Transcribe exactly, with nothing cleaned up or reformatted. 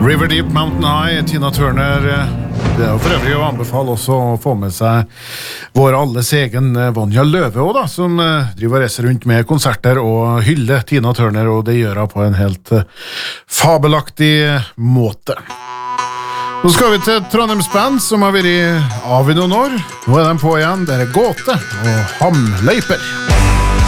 River Deep, Mountain High, Tina Turner. Det er for øvrig å anbefale også å få med seg vår alles egen Vanja Løve også, da, som driver og reiser rundt med konserter og hyller Tina Turner, og det gjør hun på en helt fabelaktig måte. Nå skal vi til Trondheims band som har vært av i noen år. Nå er de på igjen, det er Gåte og Hamløyper.